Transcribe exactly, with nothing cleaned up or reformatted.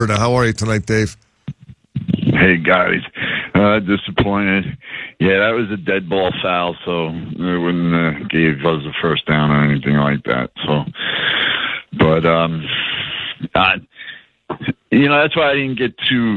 How are you tonight, Dave? Hey, guys. Uh, disappointed. Yeah, that was a dead ball foul, so it wouldn't uh, give us a first down or anything like that. So, but, um, I, you know, that's why I didn't get too